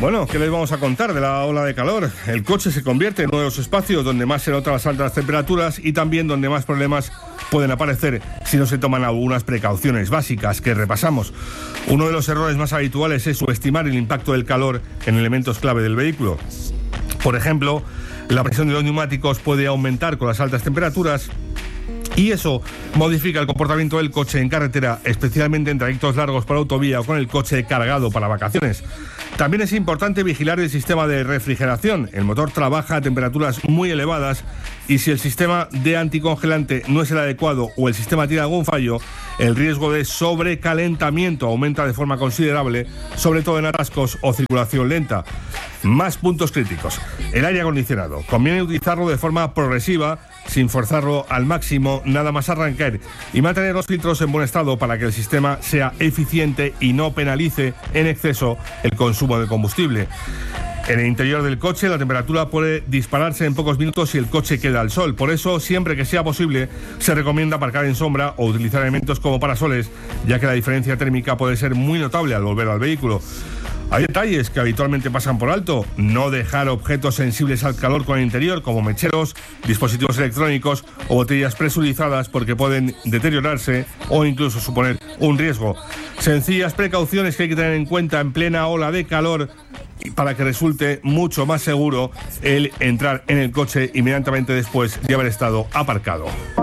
Bueno, ¿qué les vamos a contar de la ola de calor? El coche se convierte en uno de los espacios donde más se notan las altas temperaturas y también donde más problemas pueden aparecer si no se toman algunas precauciones básicas que repasamos. Uno de los errores más habituales es subestimar el impacto del calor en elementos clave del vehículo. Por ejemplo, la presión de los neumáticos puede aumentar con las altas temperaturas y eso modifica el comportamiento del coche en carretera, especialmente en trayectos largos por autovía o con el coche cargado para vacaciones. También es importante vigilar el sistema de refrigeración. El motor trabaja a temperaturas muy elevadas y si el sistema de anticongelante no es el adecuado o el sistema tiene algún fallo, el riesgo de sobrecalentamiento aumenta de forma considerable, sobre todo en atascos o circulación lenta. Más puntos críticos. El aire acondicionado. Conviene utilizarlo de forma progresiva, sin forzarlo al máximo, nada más arrancar, y mantener los filtros en buen estado para que el sistema sea eficiente y no penalice en exceso el consumo de combustible. En el interior del coche la temperatura puede dispararse en pocos minutos si el coche queda al sol. Por eso, siempre que sea posible, se recomienda aparcar en sombra o utilizar elementos como parasoles, ya que la diferencia térmica puede ser muy notable al volver al vehículo. Hay detalles que habitualmente pasan por alto: no dejar objetos sensibles al calor con el interior, como mecheros, dispositivos electrónicos o botellas presurizadas, porque pueden deteriorarse o incluso suponer un riesgo. Sencillas precauciones que hay que tener en cuenta en plena ola de calor para que resulte mucho más seguro el entrar en el coche inmediatamente después de haber estado aparcado.